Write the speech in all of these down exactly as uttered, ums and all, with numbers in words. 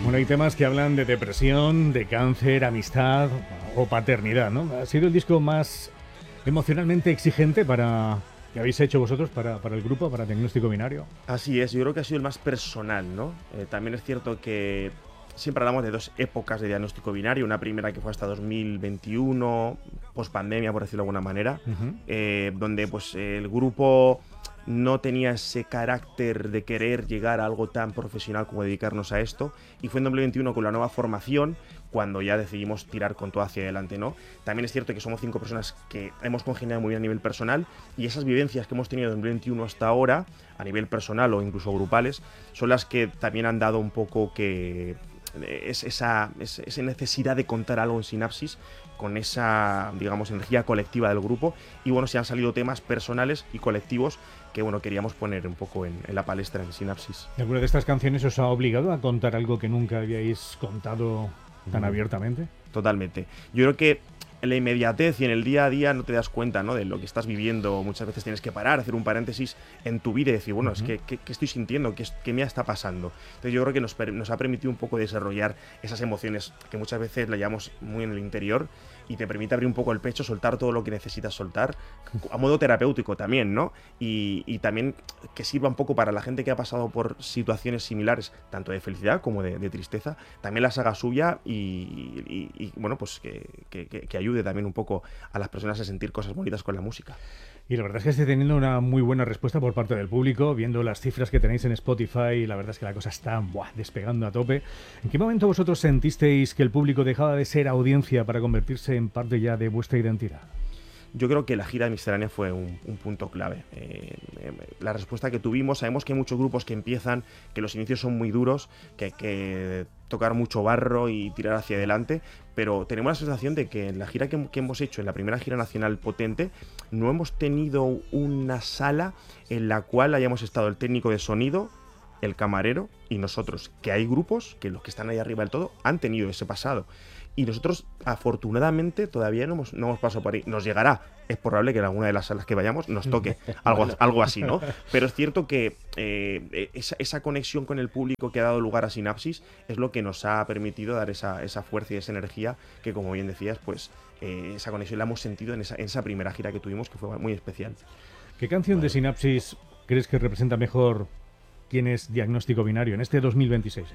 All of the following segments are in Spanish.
Bueno, hay temas que hablan de depresión, de cáncer, amistad o paternidad, ¿no? ¿Ha sido el disco más emocionalmente exigente para que habéis hecho vosotros para, para el grupo, para Diagnóstico Binario? Así es, yo creo que ha sido el más personal, ¿no? Eh, también es cierto que siempre hablamos de dos épocas de Diagnóstico Binario, una primera que fue hasta dos mil veintiuno, post-pandemia, por decirlo de alguna manera, Uh-huh. eh, donde pues el grupo no tenía ese carácter de querer llegar a algo tan profesional como dedicarnos a esto, y fue en dos mil veintiuno con la nueva formación cuando ya decidimos tirar con todo hacia adelante, ¿no? También es cierto que somos cinco personas que hemos congeniado muy bien a nivel personal, y esas vivencias que hemos tenido en dos mil veintiuno hasta ahora, a nivel personal o incluso grupales, son las que también han dado un poco que es esa, es, esa necesidad de contar algo en Sinapsis con esa, digamos, energía colectiva del grupo. Y bueno, se han salido temas personales y colectivos que, bueno, queríamos poner un poco en, en la palestra en Sinapsis. ¿Alguna de estas canciones os ha obligado a contar algo que nunca habíais contado tan mm. abiertamente? Totalmente. Yo creo que en la inmediatez y en el día a día no te das cuenta, ¿no?, de lo que estás viviendo. Muchas veces tienes que parar, hacer un paréntesis en tu vida y decir, bueno, uh-huh. es que ¿qué, qué estoy sintiendo? ¿Qué, ¿Qué me está pasando? Entonces yo creo que nos, nos ha permitido un poco desarrollar esas emociones que muchas veces la llevamos muy en el interior, y te permite abrir un poco el pecho, soltar todo lo que necesitas soltar, a modo terapéutico también, ¿no? Y, y también que sirva un poco para la gente que ha pasado por situaciones similares, tanto de felicidad como de, de tristeza, también las haga suya y, y, y bueno, pues que, que, que ayude también un poco a las personas a sentir cosas bonitas con la música. Y la verdad es que estáis teniendo una muy buena respuesta por parte del público, viendo las cifras que tenéis en Spotify. La verdad es que la cosa está buah, despegando a tope. ¿En qué momento vosotros sentisteis que el público dejaba de ser audiencia para convertirse en parte ya de vuestra identidad? Yo creo que la gira de Miscelánea fue un, un punto clave. Eh, eh, la respuesta que tuvimos, sabemos que hay muchos grupos que empiezan, que los inicios son muy duros, que hay que tocar mucho barro y tirar hacia adelante, pero tenemos la sensación de que en la gira que, que hemos hecho, en la primera gira nacional potente, no hemos tenido una sala en la cual hayamos estado el técnico de sonido, el camarero y nosotros, que hay grupos que los que están ahí arriba del todo han tenido ese pasado. Y nosotros, afortunadamente, todavía no hemos, no hemos pasado por ahí. Nos llegará. Es probable que en alguna de las salas que vayamos nos toque algo, algo así, ¿no? Pero es cierto que eh, esa, esa conexión con el público que ha dado lugar a Sinapsis es lo que nos ha permitido dar esa, esa fuerza y esa energía que, como bien decías, pues eh, esa conexión la hemos sentido en esa, en esa primera gira que tuvimos, que fue muy especial. ¿Qué canción de Sinapsis crees que representa mejor quién es Diagnóstico Binario en este dos mil veintiséis?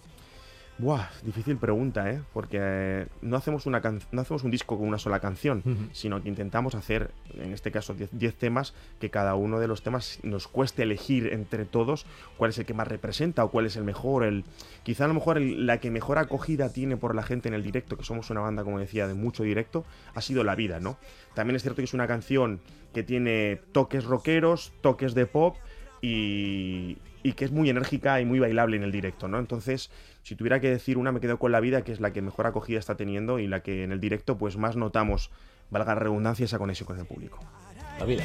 Buah, difícil pregunta, ¿eh? Porque eh, no hacemos una can- no hacemos un disco con una sola canción, uh-huh. sino que intentamos hacer, en este caso, diez temas, que cada uno de los temas nos cueste elegir entre todos cuál es el que más representa o cuál es el mejor, el quizá a lo mejor el, la que mejor acogida tiene por la gente en el directo, que somos una banda, como decía, de mucho directo, ha sido La Vida, ¿no? También es cierto que es una canción que tiene toques rockeros, toques de pop, y, y que es muy enérgica y muy bailable en el directo, ¿no? Entonces, si tuviera que decir una, me quedo con La Vida, que es la que mejor acogida está teniendo y la que en el directo pues más notamos, valga la redundancia, esa conexión con el público. La Vida.